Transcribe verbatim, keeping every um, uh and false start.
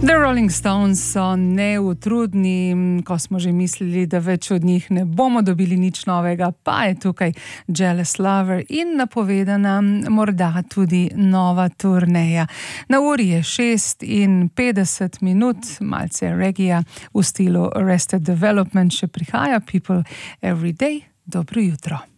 The Rolling Stones so neutrudni, ko smo že mislili, da več od njih ne bomo dobili nič novega, pa je tukaj Jealous Lover in napovedana morda tudi nova turneja. Na uri je šest in petdeset minut, malce regija v stilu Arrested Development še prihaja, People Every Day. Dobro jutro.